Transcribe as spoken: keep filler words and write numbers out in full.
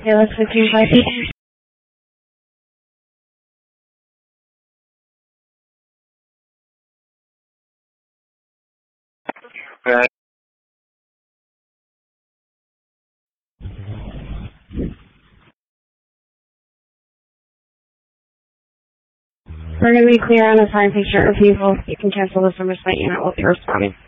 Okay, let's continue by feet. Right. We're going to be clear on the time picture of people. You can cancel this and just let you know what you're responding.